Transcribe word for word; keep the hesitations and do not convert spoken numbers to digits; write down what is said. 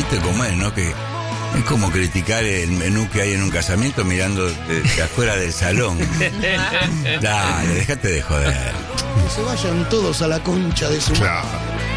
¿Viste cómo es, no? Que es como criticar el menú que hay en un casamiento mirando de, de afuera del salón. Dale, déjate de joder. Que se vayan todos a la concha de su madre. Claro.